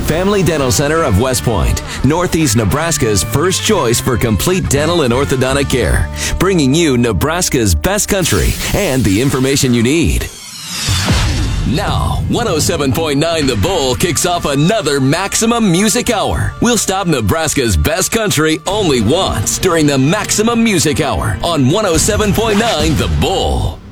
Family Dental Center of West Point, Northeast Nebraska's first choice for complete dental and orthodontic care, bringing you Nebraska's best country and the information you need. Now, 107.9 The Bull kicks off another Maximum Music Hour. We'll stop Nebraska's best country only once during the Maximum Music Hour on 107.9 The Bull.